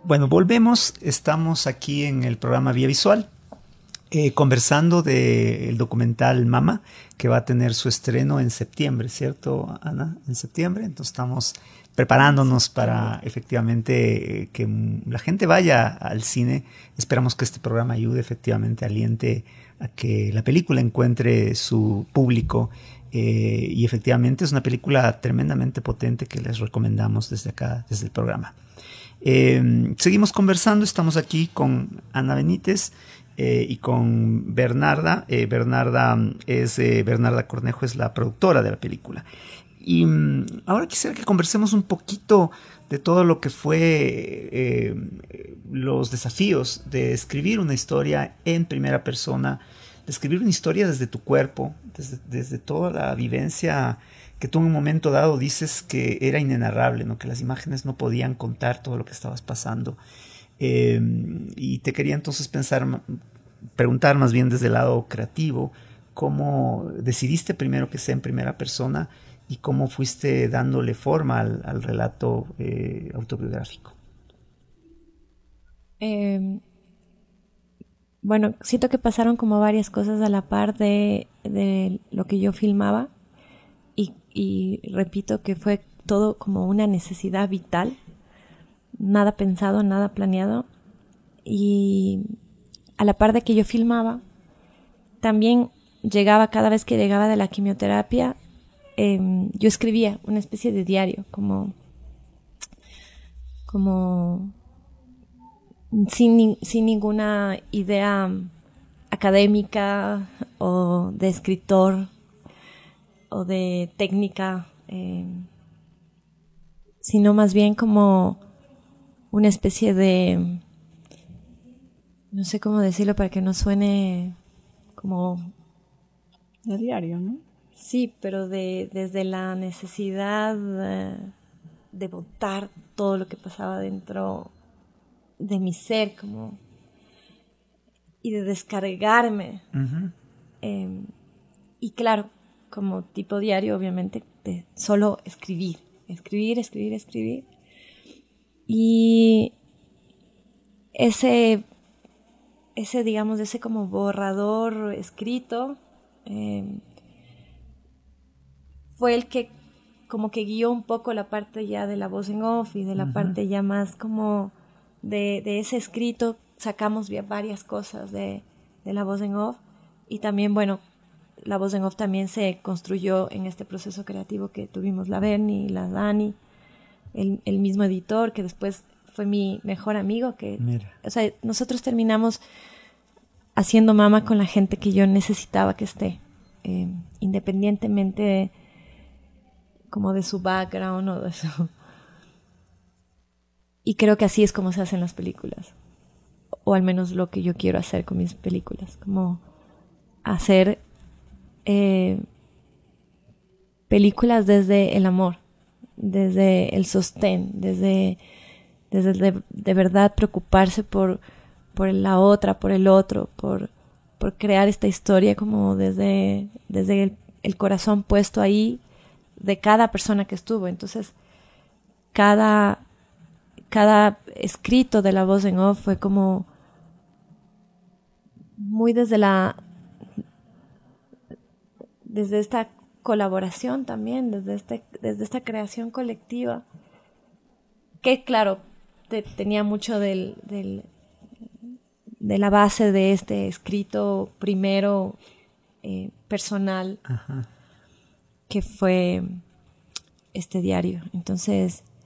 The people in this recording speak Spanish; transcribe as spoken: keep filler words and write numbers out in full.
Bueno, volvemos. Estamos aquí en el programa Vía Visual, eh, conversando del documental Mama, que va a tener su estreno en septiembre, ¿cierto, Ana? En septiembre. Entonces estamos preparándonos para efectivamente eh, que la gente vaya al cine. Esperamos que este programa ayude, efectivamente, aliente a que la película encuentre su público. Eh, y efectivamente es una película tremendamente potente que les recomendamos desde acá, desde el programa. Eh, seguimos conversando, estamos aquí con Ana Benítez eh, y con Bernarda. Eh, Bernarda es eh, Bernarda Cornejo es la productora de la película. Y um, ahora quisiera que conversemos un poquito de todo lo que fue eh, los desafíos de escribir una historia en primera persona, de escribir una historia desde tu cuerpo, desde, desde toda la vivencia que tú en un momento dado dices que era inenarrable, ¿no? Que las imágenes no podían contar todo lo que estabas pasando. Eh, y te quería entonces pensar, preguntar más bien desde el lado creativo, cómo decidiste primero que sea en primera persona y cómo fuiste dándole forma al, al relato eh, autobiográfico. Eh, bueno, siento que pasaron como varias cosas a la par de, de lo que yo filmaba y, y repito que fue todo como una necesidad vital, nada pensado, nada planeado, y a la par de que yo filmaba, también llegaba, cada vez que llegaba de la quimioterapia, eh, yo escribía una especie de diario, como, como sin, sin ninguna idea académica o de escritor o de técnica, eh, sino más bien como una especie de, no sé cómo decirlo para que no suene como de diario, ¿no? Sí, pero de, desde la necesidad eh, de botar todo lo que pasaba dentro de mi ser, como, y de descargarme. Uh-huh. Eh, y claro, como tipo diario, obviamente, de solo escribir, escribir, escribir, escribir. Y ese, ese digamos, ese como borrador escrito, eh, fue el que como que guió un poco la parte ya de la voz en off y de la uh-huh. parte ya más como de, de ese escrito sacamos varias cosas de, de la voz en off y también, bueno, la voz en off también se construyó en este proceso creativo que tuvimos la Berni, la Dani, el, el mismo editor que después fue mi mejor amigo, que, Mira. o sea, nosotros terminamos haciendo Mama con la gente que yo necesitaba que esté, eh, independientemente de como de su background o de su... Y creo que así es como se hacen las películas. O al menos lo que yo quiero hacer con mis películas. Como hacer eh, películas desde el amor, desde el sostén, desde, desde de, de verdad preocuparse por, por la otra, por el otro, por, por crear esta historia como desde, desde el, el corazón puesto ahí de cada persona que estuvo. Entonces, cada, cada escrito de la voz en off fue como muy desde la desde esta colaboración también, desde este, desde esta creación colectiva, que claro, te, tenía mucho del, del de la base de este escrito primero eh, personal. Ajá. Que fue este diario. Entonces,